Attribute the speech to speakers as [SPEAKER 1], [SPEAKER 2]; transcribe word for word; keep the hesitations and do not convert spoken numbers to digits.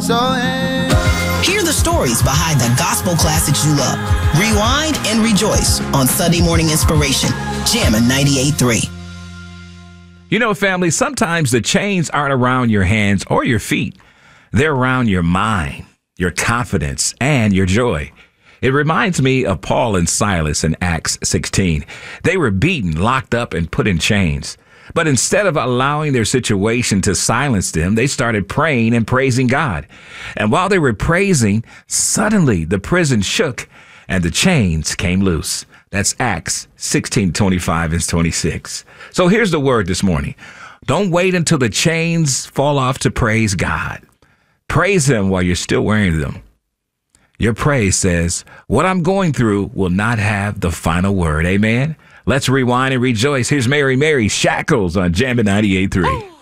[SPEAKER 1] so hey.
[SPEAKER 2] Hear the stories behind the gospel classics you love. Rewind and rejoice on Sunday Morning Inspiration. Jammin' ninety-eight point three.
[SPEAKER 3] You know, family, sometimes the chains aren't around your hands or your feet. They're around your mind, your confidence, and your joy. It reminds me of Paul and Silas in Acts sixteen. They were beaten, locked up, and put in chains. But instead of allowing their situation to silence them, they started praying and praising God. And while they were praising, suddenly the prison shook and the chains came loose. That's Acts sixteen, twenty-five and twenty-six. So here's the word this morning. Don't wait until the chains fall off to praise God. Praise him while you're still wearing them. Your praise says, what I'm going through will not have the final word. Amen. Let's rewind and rejoice. Here's Mary Mary Shackles on Jammin' ninety-eight point three.